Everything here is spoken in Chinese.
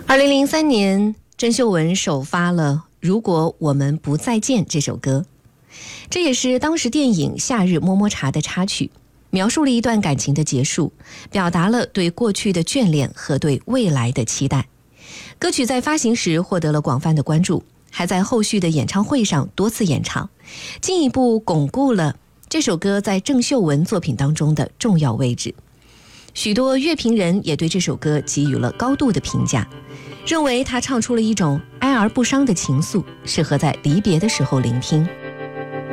2003年，郑秀文首发了《如果我们不再见》这首歌，这也是当时电影《夏日么么茶》的插曲，描述了一段感情的结束，表达了对过去的眷恋和对未来的期待。歌曲在发行时获得了广泛的关注，还在后续的演唱会上多次演唱，进一步巩固了这首歌在郑秀文作品当中的重要位置。许多乐评人也对这首歌给予了高度的评价，认为它唱出了一种哀而不伤的情愫，适合在离别的时候聆听。